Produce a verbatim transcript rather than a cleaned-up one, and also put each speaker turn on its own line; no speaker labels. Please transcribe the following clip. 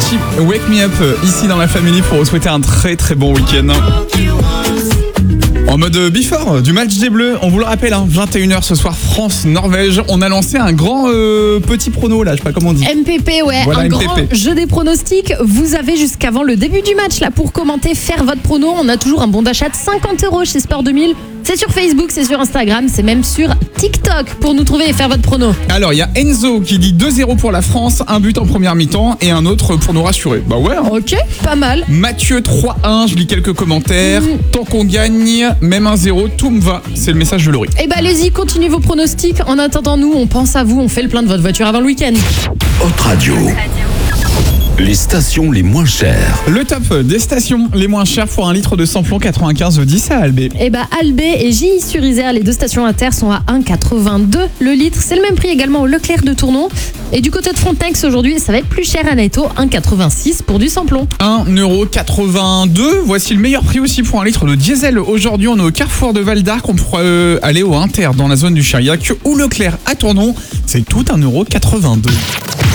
Avicii, Wake Me Up, ici dans la Family pour vous souhaiter un très très bon week-end. En mode before du match des Bleus, on vous le rappelle, hein, vingt et une heures ce soir, France-Norvège. On a lancé un grand euh, petit prono là, je sais pas comment on dit.
M P P, ouais,
voilà,
un
M P P.
grand jeu des pronostics. Vous avez jusqu'avant le début du match là pour commenter, faire votre prono. On a toujours un bon d'achat de cinquante euros chez Sport deux mille. C'est sur Facebook, c'est sur Instagram, c'est même sur TikTok pour nous trouver et faire votre prono.
Alors, il y a Enzo qui dit deux zéro pour la France, un but en première mi-temps et un autre pour nous rassurer. Bah ouais. Hein.
Ok, pas mal.
Mathieu trois un, je lis quelques commentaires. Mmh. Tant qu'on gagne, même un zéro, tout me va. C'est le message de Laurie.
Eh bah allez-y, continuez vos pronostics. En attendant, nous, on pense à vous, on fait le plein de votre voiture avant le week-end.
Hot Radio. Les stations les moins chères.
Le top des stations les moins chères pour un litre de samplon quatre-vingt-quinze dix à Albé.
Eh bah Albé et Gilly-sur-Isère, les deux stations inter sont à un virgule quatre-vingt-deux le litre. C'est le même prix également au Leclerc de Tournon. Et du côté de Frontex, aujourd'hui, ça va être plus cher à Netto, un virgule quatre-vingt-six pour du samplon.
un euro quatre-vingt-deux. Voici le meilleur prix aussi pour un litre de diesel. Aujourd'hui, on est au carrefour de Val d'Arc. On pourrait euh, aller au Inter dans la zone du Chiriac ou Leclerc à Tournon. C'est tout un euro quatre-vingt-deux.